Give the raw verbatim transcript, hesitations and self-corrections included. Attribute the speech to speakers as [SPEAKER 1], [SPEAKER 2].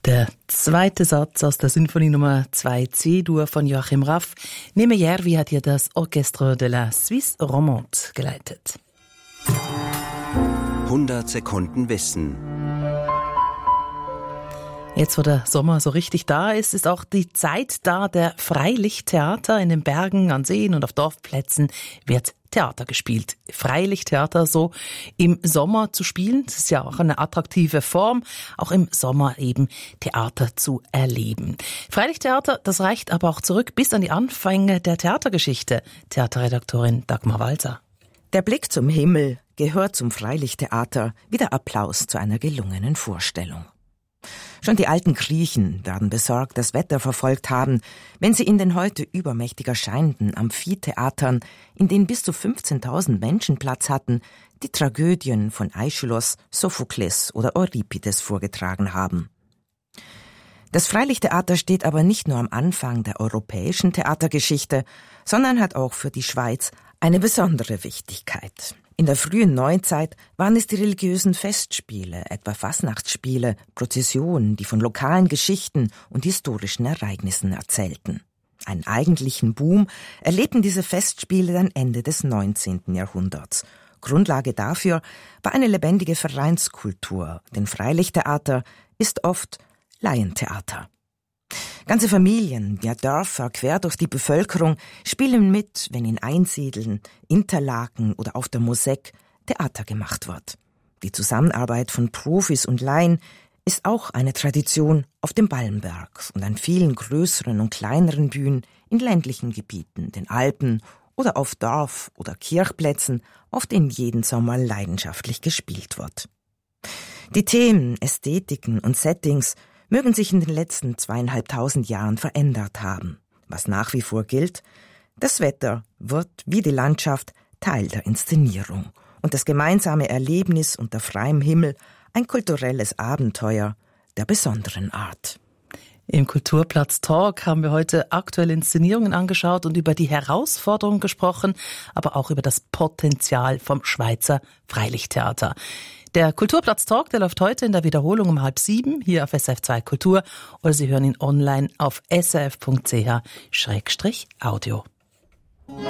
[SPEAKER 1] Der zweite Satz aus der Sinfonie Nummer zwei C-Dur von Joachim Raff. Neme Järvi hat hier das Orchestre de la Suisse Romande geleitet.
[SPEAKER 2] hundert Sekunden Wissen.
[SPEAKER 1] Jetzt, wo der Sommer so richtig da ist, ist auch die Zeit da der Freilichttheater. In den Bergen, an Seen und auf Dorfplätzen wird Theater gespielt. Freilichttheater so im Sommer zu spielen, das ist ja auch eine attraktive Form, auch im Sommer eben Theater zu erleben. Freilichttheater, das reicht aber auch zurück bis an die Anfänge der Theatergeschichte. Theaterredaktorin Dagmar Walser.
[SPEAKER 3] Der Blick zum Himmel gehört zum Freilichttheater wie der Applaus zu einer gelungenen Vorstellung. Schon die alten Griechen werden besorgt das Wetter verfolgt haben, wenn sie in den heute übermächtig erscheinenden Amphitheatern, in denen bis zu fünfzehntausend Menschen Platz hatten, die Tragödien von Aeschylus, Sophokles oder Euripides vorgetragen haben. Das Freilichttheater steht aber nicht nur am Anfang der europäischen Theatergeschichte, sondern hat auch für die Schweiz eine besondere Wichtigkeit. In der frühen Neuzeit waren es die religiösen Festspiele, etwa Fasnachtsspiele, Prozessionen, die von lokalen Geschichten und historischen Ereignissen erzählten. Einen eigentlichen Boom erlebten diese Festspiele dann Ende des neunzehnten Jahrhunderts. Grundlage dafür war eine lebendige Vereinskultur, denn Freilichttheater ist oft Laientheater. Ganze Familien, ja Dörfer quer durch die Bevölkerung spielen mit, wenn in Einsiedeln, Interlaken oder auf der Mosek Theater gemacht wird. Die Zusammenarbeit von Profis und Laien ist auch eine Tradition auf dem Ballenberg und an vielen größeren und kleineren Bühnen in ländlichen Gebieten, den Alpen oder auf Dorf- oder Kirchplätzen, auf denen jeden Sommer leidenschaftlich gespielt wird. Die Themen, Ästhetiken und Settings mögen sich in den letzten zweieinhalbtausend Jahren verändert haben. Was nach wie vor gilt, das Wetter wird, wie die Landschaft, Teil der Inszenierung und das gemeinsame Erlebnis unter freiem Himmel ein kulturelles Abenteuer der besonderen Art.
[SPEAKER 1] Im Kulturplatz Talk haben wir heute aktuelle Inszenierungen angeschaut und über die Herausforderungen gesprochen, aber auch über das Potenzial vom Schweizer Freilichttheater. Der Kulturplatz Talk, der läuft heute in der Wiederholung um halb sieben hier auf S R F zwei Kultur oder Sie hören ihn online auf s r f punkt c h schrägstrich audio.